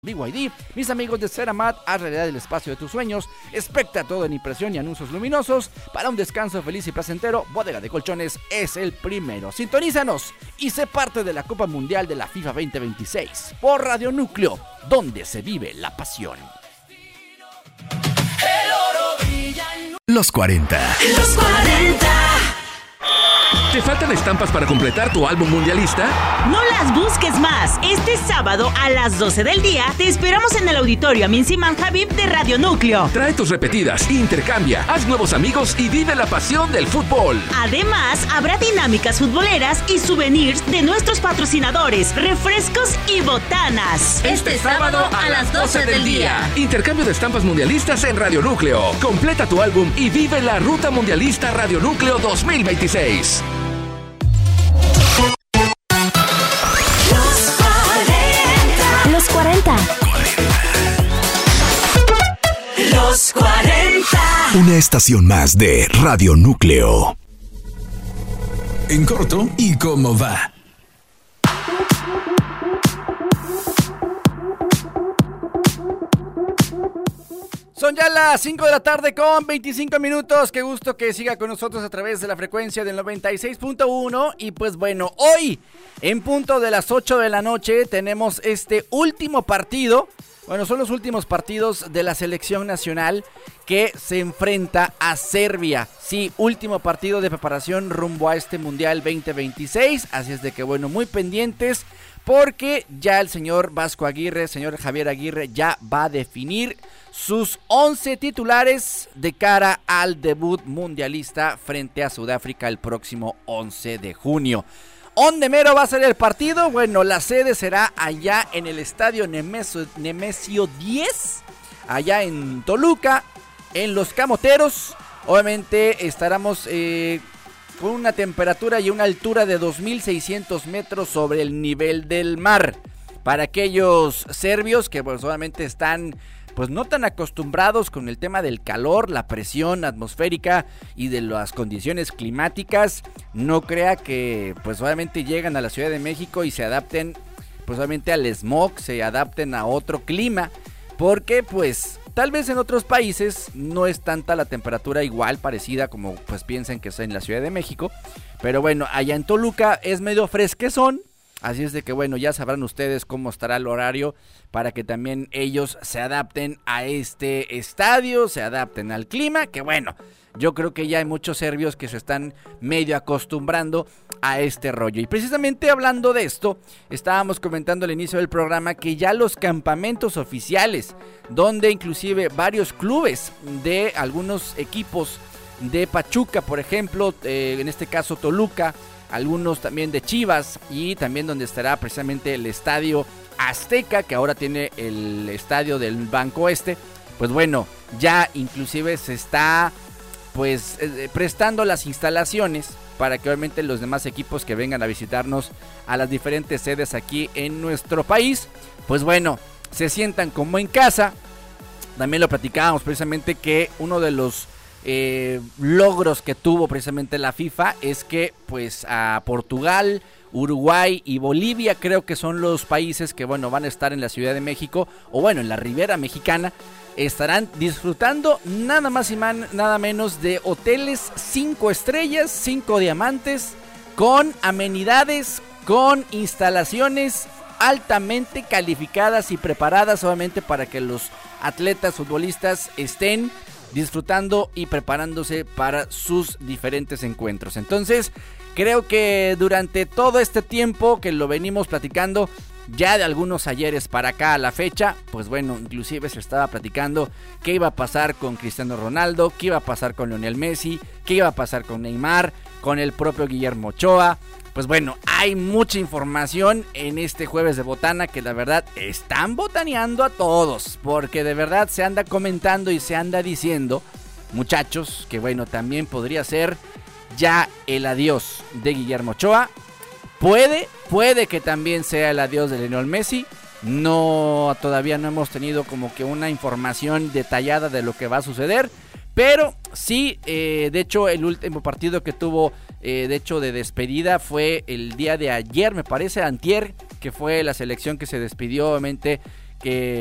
BYD, mis amigos de Ceramat, haz realidad el espacio de tus sueños, expecta todo en impresión y anuncios luminosos, para un descanso feliz y placentero, Bodega de Colchones es el primero. Sintonízanos y sé parte de la Copa Mundial de la FIFA 2026 por Radio Núcleo, donde se vive la pasión. Los 40. Los 40. ¿Te faltan estampas para completar tu álbum mundialista? No las busques más. Este sábado a las 12 del día te esperamos en el auditorio Amin Siman Habib de Radio Núcleo. Trae tus repetidas, intercambia, haz nuevos amigos y vive la pasión del fútbol. Además, habrá dinámicas futboleras y souvenirs de nuestros patrocinadores, refrescos y botanas. Este sábado a las 12 del día. Intercambio de estampas mundialistas en Radio Núcleo. Completa tu álbum y vive la Ruta Mundialista Radio Núcleo 2026. Los 40. Los 40. Una estación más de Radio Núcleo. En corto y cómo va. Son ya las 5 de la tarde con 25 minutos. Qué gusto que siga con nosotros a través de la frecuencia del 96.1. Y pues bueno, hoy en punto de las 8 de la noche tenemos este último partido. Bueno, son los últimos partidos de la selección nacional que se enfrenta a Serbia. Sí, último partido de preparación rumbo a este Mundial 2026. Así es de que bueno, muy pendientes porque ya el señor Vasco Aguirre, señor Javier Aguirre ya va a definir sus 11 titulares de cara al debut mundialista frente a Sudáfrica el próximo 11 de junio. ¿Dónde mero va a ser el partido? Bueno, la sede será allá en el estadio Nemesio 10, allá en Toluca, en Los Camoteros. Obviamente estaremos con una temperatura y una altura de 2.600 metros sobre el nivel del mar. Para aquellos serbios que pues obviamente están pues no tan acostumbrados con el tema del calor, la presión atmosférica y de las condiciones climáticas, no crea que pues obviamente llegan a la Ciudad de México y se adapten pues obviamente al smog, se adapten a otro clima, porque pues tal vez en otros países no es tanta la temperatura igual, parecida como pues piensan que es en la Ciudad de México, pero bueno, allá en Toluca es medio fresquezón. Así es de que bueno, ya sabrán ustedes cómo estará el horario para que también ellos se adapten a este estadio, se adapten al clima, que bueno, yo creo que ya hay muchos serbios que se están medio acostumbrando a este rollo. Y precisamente hablando de esto, estábamos comentando al inicio del programa que ya los campamentos oficiales, donde inclusive varios clubes de algunos equipos de Pachuca, por ejemplo, en este caso Toluca, algunos también de Chivas y también donde estará precisamente el Estadio Azteca, que ahora tiene el estadio del Banco Este, pues bueno, ya inclusive se está pues prestando las instalaciones para que obviamente los demás equipos que vengan a visitarnos a las diferentes sedes aquí en nuestro país, pues bueno, se sientan como en casa. También lo platicábamos precisamente que uno de los logros que tuvo precisamente la FIFA es que pues a Portugal, Uruguay y Bolivia creo que son los países que bueno van a estar en la Ciudad de México o bueno en la Riviera Mexicana, estarán disfrutando nada más y nada menos de hoteles 5 estrellas, 5 diamantes, con amenidades, con instalaciones altamente calificadas y preparadas obviamente para que los atletas futbolistas estén disfrutando y preparándose para sus diferentes encuentros. Entonces, creo que durante todo este tiempo que lo venimos platicando, ya de algunos ayeres para acá a la fecha, pues bueno, inclusive se estaba platicando qué iba a pasar con Cristiano Ronaldo, qué iba a pasar con Lionel Messi, qué iba a pasar con Neymar, con el propio Guillermo Ochoa. Pues bueno, hay mucha información en este jueves de botana que la verdad están botaneando a todos, porque de verdad se anda comentando y se anda diciendo, muchachos, que bueno, también podría ser ya el adiós de Guillermo Ochoa. Puede que también sea el adiós de Lionel Messi. No, todavía no hemos tenido como que una información detallada de lo que va a suceder. Pero sí, de hecho el último partido que tuvo, de hecho de despedida, fue el día de ayer, me parece, antier, que fue la selección que se despidió obviamente que